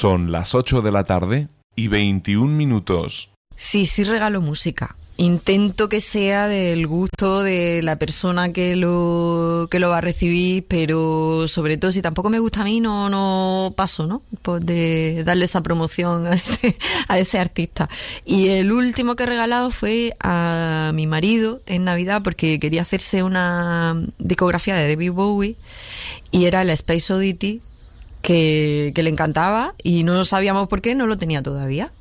Son las 8 de la tarde y 21 minutos. Sí regalo música. Intento que sea del gusto de la persona que lo va a recibir, pero sobre todo si tampoco me gusta a mí, no paso, ¿no? Pues de darle esa promoción a ese artista. Y el último que he regalado fue a mi marido en Navidad, porque quería hacerse una discografía de David Bowie y era la Space Oddity, que le encantaba y no sabíamos por qué, no lo tenía todavía.